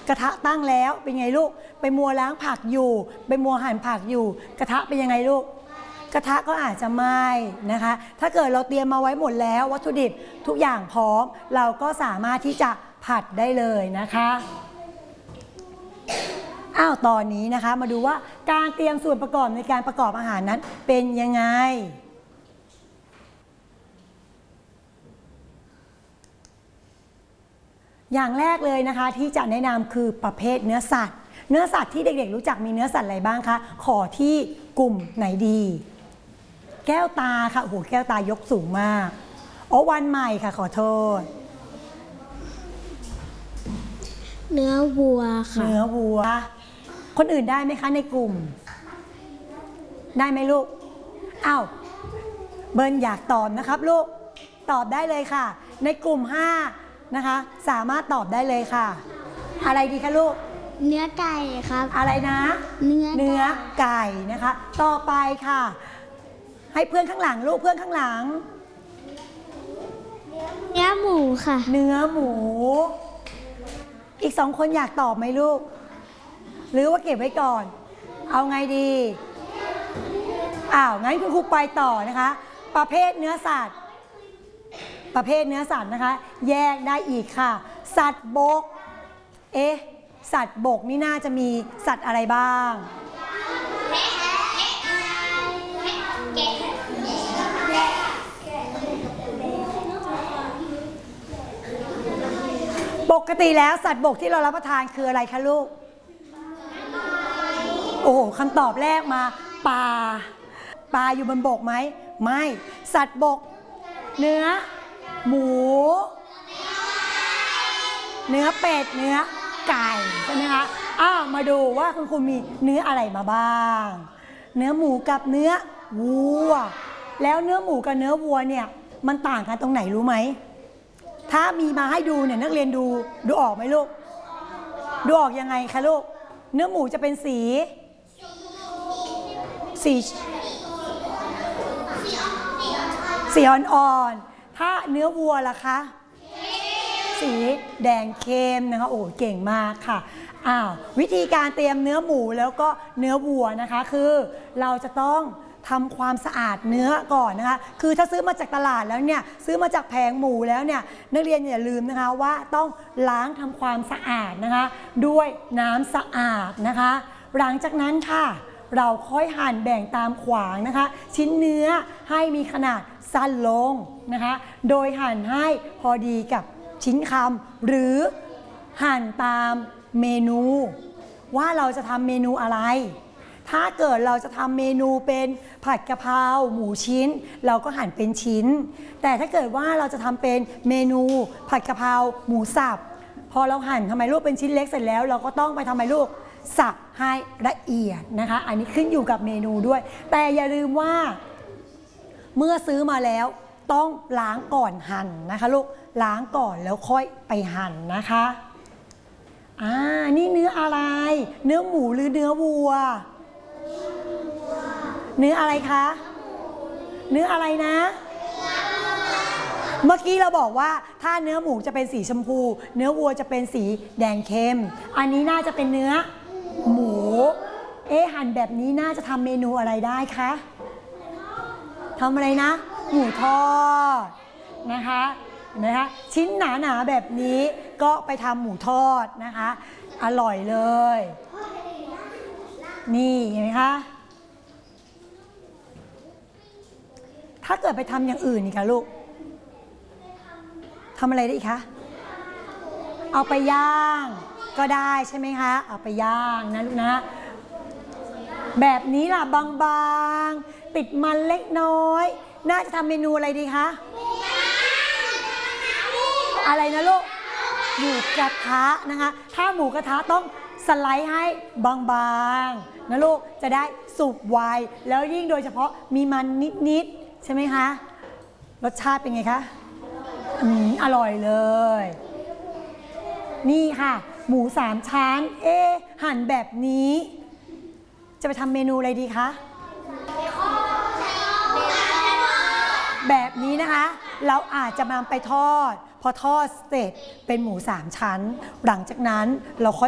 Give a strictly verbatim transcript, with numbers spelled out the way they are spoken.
กระทะตั้งแล้วเป็นไงลูกไปมัวล้างผักอยู่ไปมัวหั่นผักอยู่กระทะเป็นยังไงลูกกระทะก็อาจจะไหม้นะคะถ้าเกิดเราเตรียมมาไว้หมดแล้ววัตถุดิบทุกอย่างพร้อมเราก็สามารถที่จะผัดได้เลยนะคะอ้าวตอนนี้นะคะมาดูว่าการเตรียมส่วนประกอบในการประกอบอาหารนั้นเป็นยังไงอย่างแรกเลยนะคะที่จะแนะนำคือประเภทเนื้อสัตว์เนื้อสัตว์ที่เด็กๆรู้จักมีเนื้อสัตว์อะไรบ้างคะขอที่กลุ่มไหนดีแก้วตาค่ะโอ้โหแก้วตายกสูงมากอ๋อวันใหม่ค่ะขอโทษเนื้อวัวค่ะเนื้อวัวคนอื่นได้ไหมคะในกลุ่มได้ไหมลูกอ้าวเบิร์นอยากตอบนะครับลูกตอบได้เลยค่ะในกลุ่มห้านะคะสามารถตอบได้เลยค่ะอะไรดีคะลูกเนื้อไก่ครับอะไรนะเนื้อเนื้อไก่นะคะต่อไปค่ะให้เพื่อนข้างหลังลูกเพื่อนข้างหลังเนื้อหมูค่ะเนื้อหมูอีกสองคนอยากตอบไหมลูกหรือว่าเก็บไว้ก่อนเอาไงดีอ้าวงั้นคุณครูไปต่อนะคะประเภทเนื้อสัตว์ประเภทเนื้อสัตว์นะคะแยกได้อีกค่ะสัตว์บกเอ๊ะสัตว์บกนี่น่าจะมีสัตว์อะไรบ้างปกติแล้วสัตว์บกที่เรารับประทานคืออะไรคะลูกโอ้โหคำตอบแรกมาปลาปลาอยู่บนบกไหมไม่สัตว์บกเนื้อหมูเนื้อเป็ดเนื้อไก่ใช่ไหมคะอ้าวมาดูว่าคุณครูมีเนื้ออะไรมาบ้างเนื้อหมูกับเนื้อวัวแล้วเนื้อหมูกับเนื้อวัวเนี่ยมันต่างกันตรงไหนรู้ไหมถ้ามีมาให้ดูเนี่ยนักเรียนดูดูออกไหมลูกดูออกยังไงคะลูกเนื้อหมูจะเป็นสีสีสีอ่อนๆถ้าเนื้อวัวล่ะคะสีแดงเข้มนะคะโอ้เก่งมากค่ะอ้าววิธีการเตรียมเนื้อหมูแล้วก็เนื้อวัวนะคะคือเราจะต้องทำความสะอาดเนื้อก่อนนะคะคือถ้าซื้อมาจากตลาดแล้วเนี่ยซื้อมาจากแผงหมูแล้วเนี่ยนักเรียนอย่าลืมนะคะว่าต้องล้างทำความสะอาดนะคะด้วยน้ำสะอาดนะคะหลังจากนั้นค่ะเราค่อยหั่นแบ่งตามขวางนะคะชิ้นเนื้อให้มีขนาดสั้นลงนะคะโดยหั่นให้พอดีกับชิ้นคำหรือหั่นตามเมนูว่าเราจะทำเมนูอะไรถ้าเกิดเราจะทำเมนูเป็นผัดกะเพราหมูชิ้นเราก็หั่นเป็นชิ้นแต่ถ้าเกิดว่าเราจะทำเป็นเมนูผัดกะเพราหมูสับพอเราหั่นทำไมลูกเป็นชิ้นเล็กเสร็จแล้วเราก็ต้องไปทำไมลูกสับให้ละเอียดนะคะอันนี้ขึ้นอยู่กับเมนูด้วยแต่อย่าลืมว่าเมื่อซื้อมาแล้วต้องล้างก่อนหั่นนะคะลูกล้างก่อนแล้วค่อยไปหั่นนะคะอ่านี่เนื้ออะไรเนื้อหมูหรือเนื้อวัวเนื้ออะไรคะเนื้ออะไรนะเมื่อกี้เราบอกว่าถ้าเนื้อหมูจะเป็นสีชมพูเนื้อวัวจะเป็นสีแดงเข้มอันนี้น่าจะเป็นเนื้อหมูเอ๊ะหั่นแบบนี้น่าจะทำเมนูอะไรได้คะทำอะไรนะหมูทอดนะคะนะคะชิ้นหนาๆแบบนี้ก็ไปทำหมูทอดนะคะอร่อยเลยนี่เห็นไหมคะถ้าเกิดไปทำอย่างอื่นนี่คะลูกทำอะไรได้อีกคะเอาไปย่างก็ได้ใช่ไหมคะเอาไปย่างนะลูกนะแบบนี้ล่ะบางๆติดมันเล็กน้อยน่าจะทำเมนูอะไรดีคะอะไรนะลูกหมูกระทะนะคะถ้าหมูกระทะต้องสไลด์ให้บางๆนะลูกจะได้สุกไวแล้วยิ่งโดยเฉพาะมีมันนิดๆใช่ไหมคะรสชาติเป็นไงคะอืมอร่อยเลยนี่ค่ะหมูสามชั้นเอ๊ะหั่นแบบนี้จะไปทำเมนูอะไรดีคะแบบนี้นะคะเราอาจจะนำไปทอดพอทอดเสร็จเป็นหมูสามชั้นหลังจากนั้นเราค่อย